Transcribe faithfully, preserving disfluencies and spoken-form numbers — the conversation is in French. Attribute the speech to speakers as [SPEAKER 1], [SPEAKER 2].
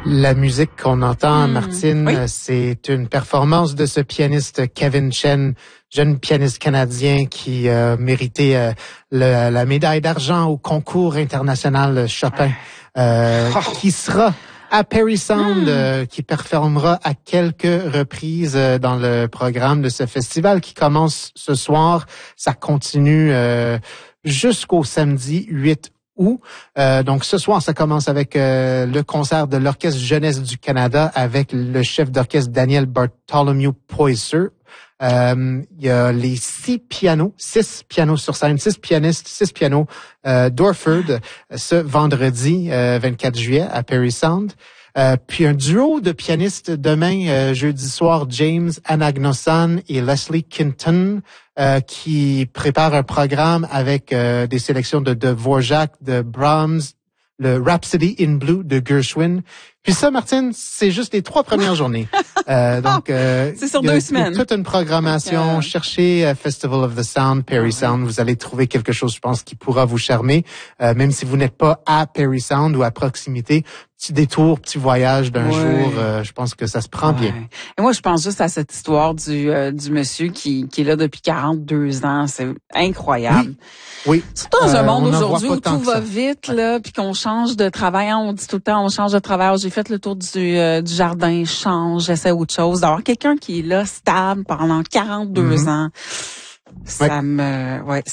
[SPEAKER 1] La musique qu'on entend,
[SPEAKER 2] mmh.
[SPEAKER 1] Martine,
[SPEAKER 2] oui.
[SPEAKER 1] c'est une performance de ce pianiste Kevin Chen, jeune pianiste canadien qui a mérité euh, le, la médaille d'argent au concours international Chopin, euh, oh. qui sera à Perry Sound, mmh. euh, qui performera à quelques reprises euh, dans le programme de ce festival qui commence ce soir. Ça continue euh, jusqu'au samedi huit août. Euh, donc ce soir, ça commence avec euh, le concert de l'Orchestre Jeunesse du Canada avec le chef d'orchestre Daniel Bartholomew Poyser. Euh, il y a les six pianos, six pianos sur scène, six pianistes, six pianos euh, d'Orford ce vendredi euh, vingt-quatre juillet à Perry Sound. Euh, puis un duo de pianistes demain, euh, jeudi soir, James Anagnosan et Leslie Kinton, euh, qui préparent un programme avec euh, des sélections de Dvorak, de Brahms, le Rhapsody in Blue de Gershwin. Puis ça, Martine, c'est juste les trois premières journées. Euh, donc, euh,
[SPEAKER 2] c'est sur
[SPEAKER 1] y a,
[SPEAKER 2] deux semaines.
[SPEAKER 1] Y a toute une programmation. Okay. Cherchez uh, Festival of the Sound, Perry oh, Sound. Oui. Vous allez trouver quelque chose, je pense, qui pourra vous charmer. Euh, même si vous n'êtes pas à Perry Sound ou à proximité, petit détour, petit voyage d'un ouais. jour, euh, je pense que ça se prend ouais. bien.
[SPEAKER 2] Et moi, je pense juste à cette histoire du euh, du monsieur qui, qui est là depuis quarante-deux ans. C'est incroyable.
[SPEAKER 1] Oui. Oui.
[SPEAKER 2] Surtout dans euh, un monde aujourd'hui où tout va vite, ouais. là, puis qu'on change de travail. On dit tout le temps, on change de travail. J'ai fait le tour du, euh, du jardin, je change, j'essaie autre chose. D'avoir quelqu'un qui est là, stable, pendant quarante-deux mm-hmm. ans, ça ouais. me... ouais.